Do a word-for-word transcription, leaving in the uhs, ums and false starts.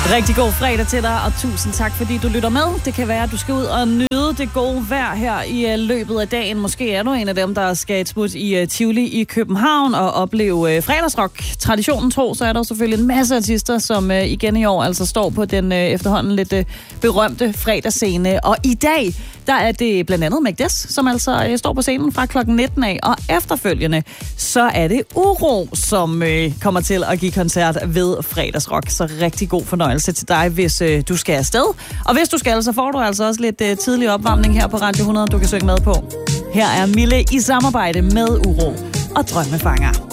Rigtig god fredag til dig, og tusind tak, fordi du lytter med. Det kan være, at du skal ud og nyde det gode vejr her i løbet af dagen. Måske er du en af dem, der skal et smut i Tivoli i København og opleve fredagsrock. Traditionen tro, så er der selvfølgelig en masse artister, som igen i år altså står på den efterhånden lidt berømte fredagsscene. Og i dag, der er det blandt andet Magdes, som altså står på scenen fra klokken nitten af. Og efterfølgende, så er det Uro, som kommer til at give koncert ved fredagsrock. Så rigtig god fornøjelse til dig, hvis øh, du skal afsted. Og hvis du skal, så får du altså også lidt øh, tidlig opvarmning her på Radio hundrede, du kan søge med på. Her er Mille i samarbejde med Uro og Drømmefanger.